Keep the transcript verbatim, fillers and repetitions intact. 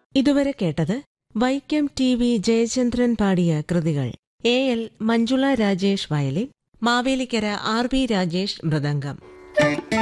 ഇതുവരെ കേട്ടത് Vaikom T V Jayachandran പാടിയ കൃതികൾ. A L Manjula Rajesh violin, Mavelikkara R V Rajesh mridangam.